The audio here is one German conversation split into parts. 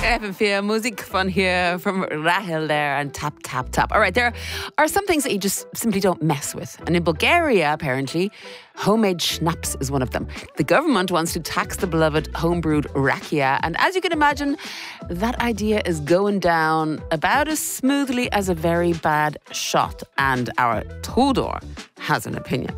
FM4, Musik von hier, from Rahel there, and Tap, Tap, Tap. All right, there are some things that you just simply don't mess with. And in Bulgaria, apparently, homemade schnapps is one of them. The government wants to tax the beloved homebrewed rakia. And as you can imagine, that idea is going down about as smoothly as a very bad shot. And our Todor has an opinion.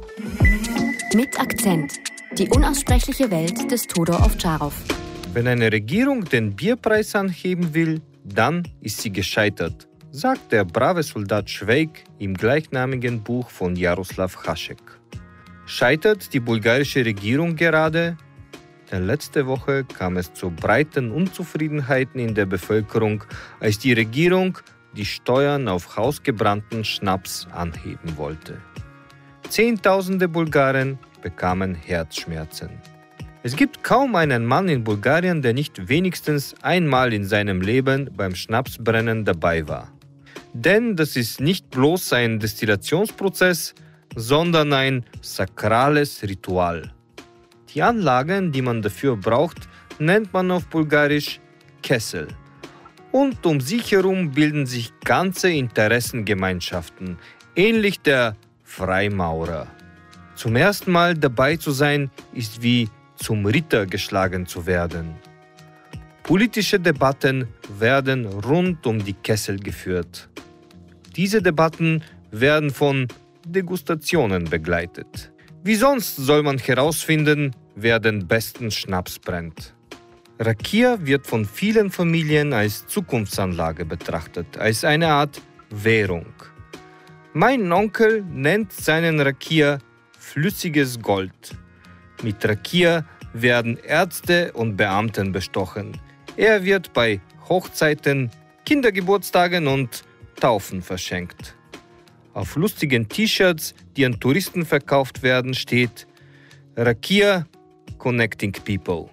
Mit Akzent. Die unaussprechliche Welt des Todor Ovtcharov. Wenn eine Regierung den Bierpreis anheben will, dann ist sie gescheitert, sagt der brave Soldat Schweik im gleichnamigen Buch von Jaroslav Hašek. Scheitert die bulgarische Regierung gerade? Denn letzte Woche kam es zu breiten Unzufriedenheiten in der Bevölkerung, als die Regierung die Steuern auf hausgebrannten Schnaps anheben wollte. Zehntausende Bulgaren bekamen Herzschmerzen. Es gibt kaum einen Mann in Bulgarien, der nicht wenigstens einmal in seinem Leben beim Schnapsbrennen dabei war. Denn das ist nicht bloß ein Destillationsprozess, sondern ein sakrales Ritual. Die Anlagen, die man dafür braucht, nennt man auf Bulgarisch Kessel. Und um sich herum bilden sich ganze Interessengemeinschaften, ähnlich der Freimaurer. Zum ersten Mal dabei zu sein, ist wie zum Ritter geschlagen zu werden. Politische Debatten werden rund um die Kessel geführt. Diese Debatten werden von Degustationen begleitet. Wie sonst soll man herausfinden, wer den besten Schnaps brennt? Rakia wird von vielen Familien als Zukunftsanlage betrachtet, als eine Art Währung. Mein Onkel nennt seinen Rakia flüssiges Gold. Mit Rakia werden Ärzte und Beamten bestochen. Er wird bei Hochzeiten, Kindergeburtstagen und Taufen verschenkt. Auf lustigen T-Shirts, die an Touristen verkauft werden, steht Rakia Connecting People.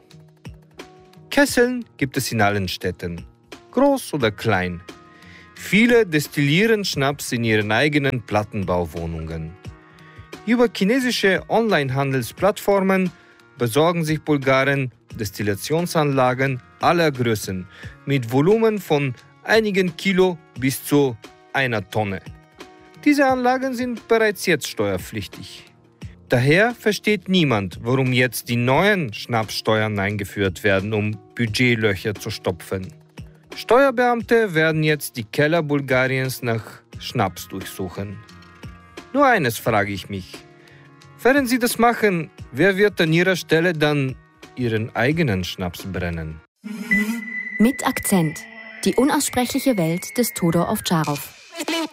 Kesseln gibt es in allen Städten, groß oder klein. Viele destillieren Schnaps in ihren eigenen Plattenbauwohnungen. Über chinesische Online-Handelsplattformen besorgen sich Bulgaren Destillationsanlagen aller Größen mit Volumen von einigen Kilo bis zu 1 Tonne. Diese Anlagen sind bereits jetzt steuerpflichtig. Daher versteht niemand, warum jetzt die neuen Schnapssteuern eingeführt werden, um Budgetlöcher zu stopfen. Steuerbeamte werden jetzt die Keller Bulgariens nach Schnaps durchsuchen. Nur eines frage ich mich. Während Sie das machen, wer wird an Ihrer Stelle dann Ihren eigenen Schnaps brennen? Mit Akzent. Die unaussprechliche Welt des Todor Ovtcharov.